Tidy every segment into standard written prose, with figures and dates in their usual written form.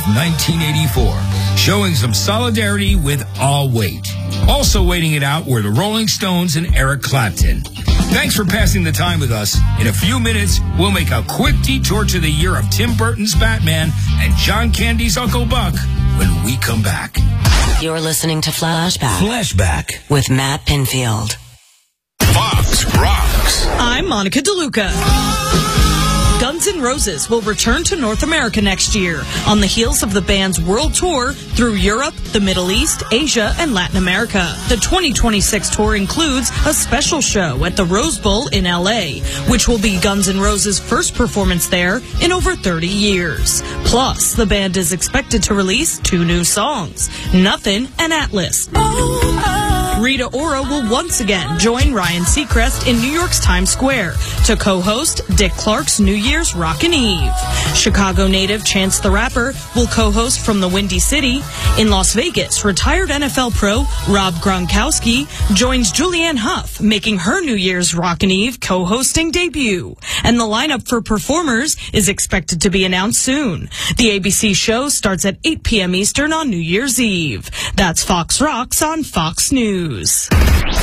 1984, showing some solidarity with All Wait. Also waiting it out were the Rolling Stones and Eric Clapton. Thanks for passing the time with us. In a few minutes, we'll make a quick detour to the year of Tim Burton's Batman and John Candy's Uncle Buck when we come back. You're listening to Flashback. Flashback with Matt Pinfield. Fox Rocks. I'm Monica DeLuca. Guns N' Roses will return to North America next year on the heels of the band's world tour through Europe, the Middle East, Asia, and Latin America. The 2026 tour includes a special show at the Rose Bowl in LA, which will be Guns N' Roses' first performance there in over 30 years. Plus, the band is expected to release 2 new songs, Nothing and Atlas. Rita Ora will once again join Ryan Seacrest in New York's Times Square to co-host Dick Clark's New Year's Rockin' Eve. Chicago native Chance the Rapper will co-host from the Windy City. In Las Vegas, retired NFL pro Rob Gronkowski joins Julianne Hough, making her New Year's Rockin' Eve co-hosting debut. And the lineup for performers is expected to be announced soon. The ABC show starts at 8 p.m. Eastern on New Year's Eve. That's Fox Rocks on Fox News. Keep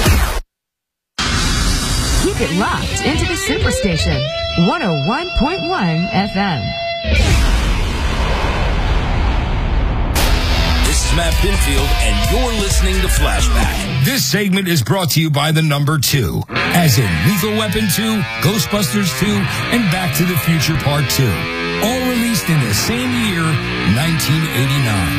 it locked into the Superstation, 101.1 FM. This is Matt Pinfield, and you're listening to Flashback. This segment is brought to you by the number 2, as in Lethal Weapon 2, Ghostbusters 2, and Back to the Future Part 2. All released in the same year, 1989.